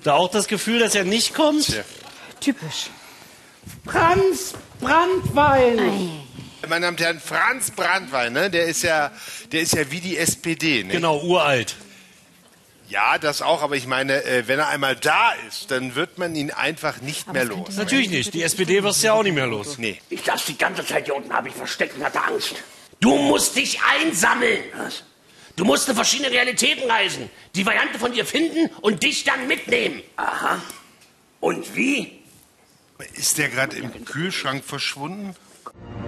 Da auch das Gefühl, dass er nicht kommt? Ja. Typisch. Franz Branntwein. Meine Damen und Herren, Franz Branntwein, ne? der ist ja wie die SPD. Ne? Genau, uralt. Ja, das auch, aber ich meine, wenn er einmal da ist, dann wird man ihn einfach nicht mehr los. Natürlich nicht. Die SPD wirst du ja auch nicht mehr los. Nee. Ich saß die ganze Zeit hier unten, habe ich versteckt und hatte Angst. Du musst dich einsammeln. Was? Du musst in verschiedene Realitäten reisen, die Variante von dir finden und dich dann mitnehmen. Aha. Und wie? Ist der gerade im Kühlschrank verschwunden?